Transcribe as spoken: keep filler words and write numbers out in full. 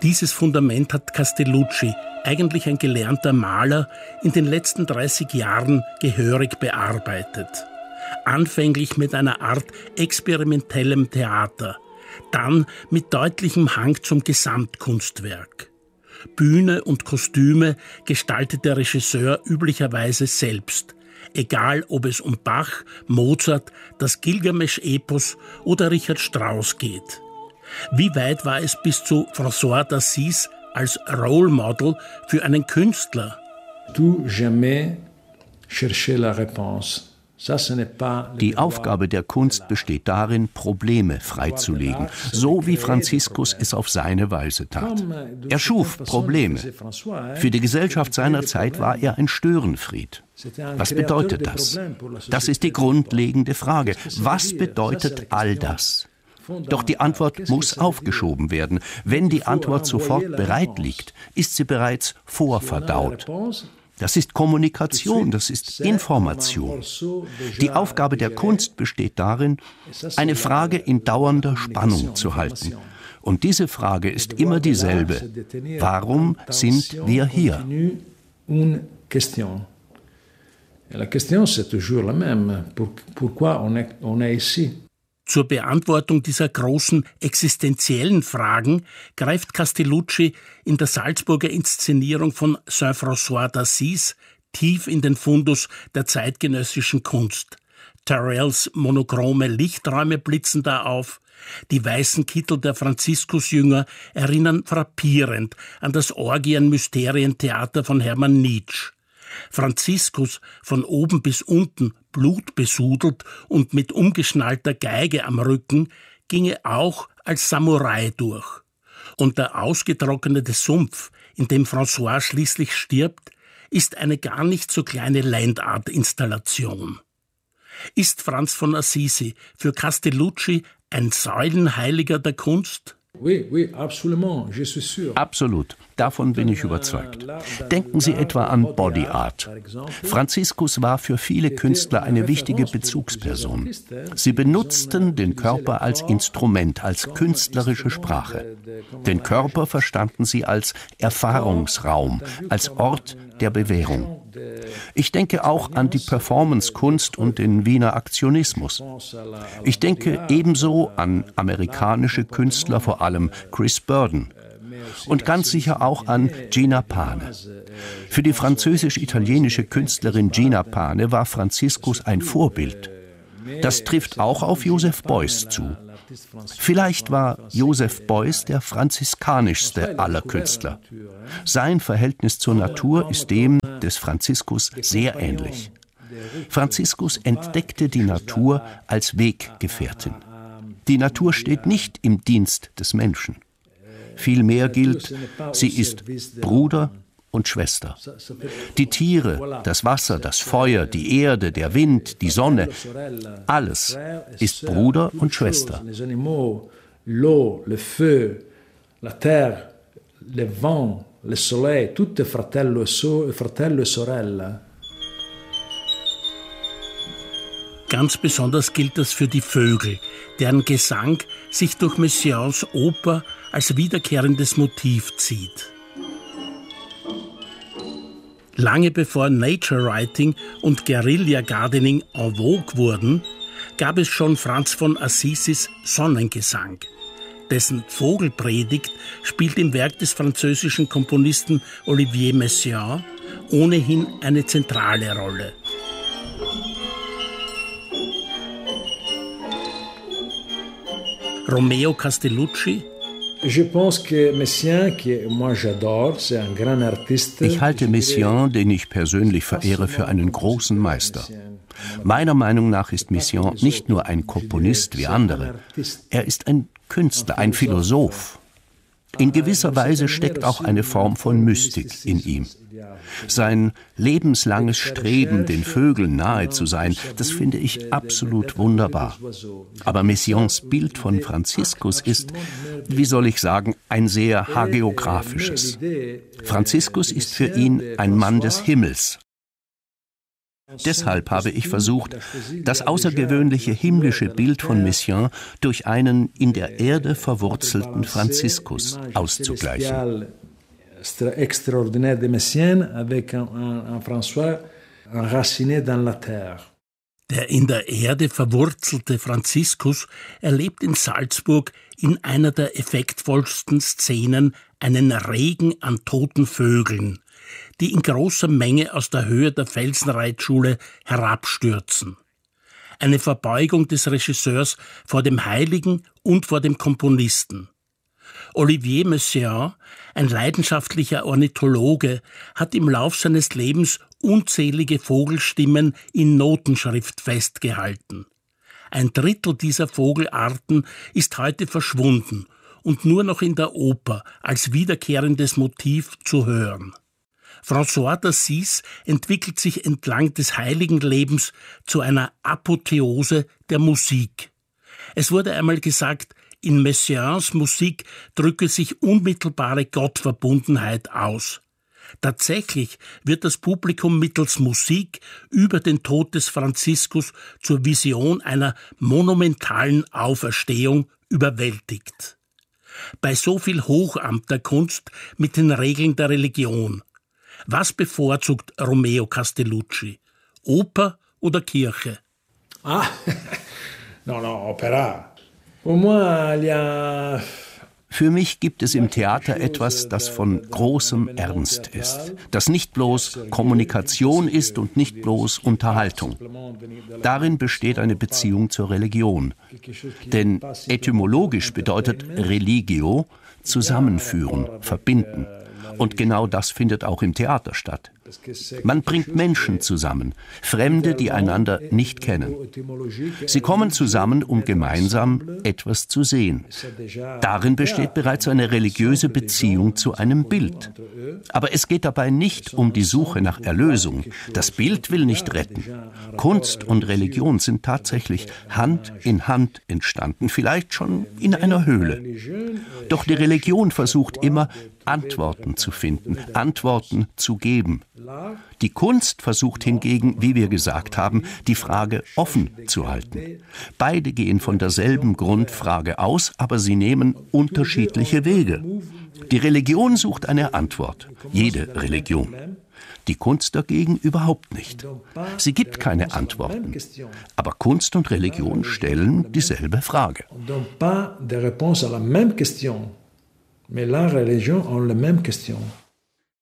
Dieses Fundament hat Castellucci, eigentlich ein gelernter Maler, in den letzten dreißig Jahren gehörig bearbeitet. Anfänglich mit einer Art experimentellem Theater, dann mit deutlichem Hang zum Gesamtkunstwerk. Bühne und Kostüme gestaltet der Regisseur üblicherweise selbst, egal ob es um Bach, Mozart, das Gilgamesch-Epos oder Richard Strauss geht. Wie weit war es bis zu François d'Assise als Role Model für einen Künstler? Tout jamais chercher la réponse. Die Aufgabe der Kunst besteht darin, Probleme freizulegen, so wie Franziskus es auf seine Weise tat. Er schuf Probleme. Für die Gesellschaft seiner Zeit war er ein Störenfried. Was bedeutet das? Das ist die grundlegende Frage. Was bedeutet all das? Doch die Antwort muss aufgeschoben werden. Wenn die Antwort sofort bereit liegt, ist sie bereits vorverdaut. Das ist Kommunikation, das ist Information. Die Aufgabe der Kunst besteht darin, eine Frage in dauernder Spannung zu halten. Und diese Frage ist immer dieselbe. Warum sind wir hier? La question c'est toujours la même. Pourquoi on est, on est ici? Zur Beantwortung dieser großen existenziellen Fragen greift Castellucci in der Salzburger Inszenierung von Saint-François d'Assise tief in den Fundus der zeitgenössischen Kunst. Tyrrells monochrome Lichträume blitzen da auf. Die weißen Kittel der Franziskusjünger erinnern frappierend an das Orgien-Mysterien-Theater von Hermann Nitsch. Franziskus, von oben bis unten blutbesudelt und mit umgeschnallter Geige am Rücken, ginge auch als Samurai durch. Und der ausgetrocknete Sumpf, in dem François schließlich stirbt, ist eine gar nicht so kleine Landart-Installation. Ist Franz von Assisi für Castellucci ein Säulenheiliger der Kunst? Absolut, davon bin ich überzeugt. Denken Sie etwa an Body Art. Franziskus war für viele Künstler eine wichtige Bezugsperson. Sie benutzten den Körper als Instrument, als künstlerische Sprache. Den Körper verstanden sie als Erfahrungsraum, als Ort der Bewährung. Ich denke auch an die Performance-Kunst und den Wiener Aktionismus. Ich denke ebenso an amerikanische Künstler, vor allem Chris Burden. Und ganz sicher auch an Gina Pane. Für die französisch-italienische Künstlerin Gina Pane war Franziskus ein Vorbild. Das trifft auch auf Joseph Beuys zu. Vielleicht war Joseph Beuys der franziskanischste aller Künstler. Sein Verhältnis zur Natur ist dem des Franziskus sehr ähnlich. Franziskus entdeckte die Natur als Weggefährtin. Die Natur steht nicht im Dienst des Menschen. Vielmehr gilt, sie ist Bruder und Schwester. Die Tiere, das Wasser, das Feuer, die Erde, der Wind, die Sonne, alles ist Bruder und Schwester. L'eau, le feu, la terre, le vent, le soleil, tout est fratello e sorella. Ganz besonders gilt das für die Vögel, deren Gesang sich durch Messiaens Oper als wiederkehrendes Motiv zieht. Lange bevor Nature Writing und Guerilla Gardening en vogue wurden, gab es schon Franz von Assisis Sonnengesang. Dessen Vogelpredigt spielt im Werk des französischen Komponisten Olivier Messiaen ohnehin eine zentrale Rolle. Romeo Castellucci. Ich halte Messiaen, den ich persönlich verehre, für einen großen Meister. Meiner Meinung nach ist Messiaen nicht nur ein Komponist wie andere. Er ist ein Künstler, ein Philosoph. In gewisser Weise steckt auch eine Form von Mystik in ihm. Sein lebenslanges Streben, den Vögeln nahe zu sein, das finde ich absolut wunderbar. Aber Messiaens Bild von Franziskus ist, wie soll ich sagen, ein sehr hagiographisches. Franziskus ist für ihn ein Mann des Himmels, Deshalb habe ich versucht, das außergewöhnliche himmlische Bild von Messiaen durch einen in der Erde verwurzelten Franziskus auszugleichen. Extraordinaire de Messiaen avec un, un François enraciné dans la terre. Der in der Erde verwurzelte Franziskus erlebt in Salzburg in einer der effektvollsten Szenen einen Regen an toten Vögeln, die in großer Menge aus der Höhe der Felsenreitschule herabstürzen. Eine Verbeugung des Regisseurs vor dem Heiligen und vor dem Komponisten. Olivier Messiaen, ein leidenschaftlicher Ornithologe, hat im Lauf seines Lebens unzählige Vogelstimmen in Notenschrift festgehalten. Ein Drittel dieser Vogelarten ist heute verschwunden und nur noch in der Oper als wiederkehrendes Motiv zu hören. François d'Assise entwickelt sich entlang des heiligen Lebens zu einer Apotheose der Musik. Es wurde einmal gesagt, in Messiaens Musik drücke sich unmittelbare Gottverbundenheit aus. Tatsächlich wird das Publikum mittels Musik über den Tod des Franziskus zur Vision einer monumentalen Auferstehung überwältigt. Bei so viel Hochamterkunst mit den Regeln der Religion. Was bevorzugt Romeo Castellucci? Oper oder Kirche? Ah, no, no, Opera. Pour moi, il y a... Für mich gibt es im Theater etwas, das von großem Ernst ist, das nicht bloß Kommunikation ist und nicht bloß Unterhaltung. Darin besteht eine Beziehung zur Religion. Denn etymologisch bedeutet religio zusammenführen, verbinden. Und genau das findet auch im Theater statt. Man bringt Menschen zusammen, Fremde, die einander nicht kennen. Sie kommen zusammen, um gemeinsam etwas zu sehen. Darin besteht bereits eine religiöse Beziehung zu einem Bild. Aber es geht dabei nicht um die Suche nach Erlösung. Das Bild will nicht retten. Kunst und Religion sind tatsächlich Hand in Hand entstanden, vielleicht schon in einer Höhle. Doch die Religion versucht immer, Antworten zu finden, Antworten zu geben. Die Kunst versucht hingegen, wie wir gesagt haben, die Frage offen zu halten. Beide gehen von derselben Grundfrage aus, aber sie nehmen unterschiedliche Wege. Die Religion sucht eine Antwort, jede Religion. Die Kunst dagegen überhaupt nicht. Sie gibt keine Antworten. Aber Kunst und Religion stellen dieselbe Frage. Mais la religion a la même question.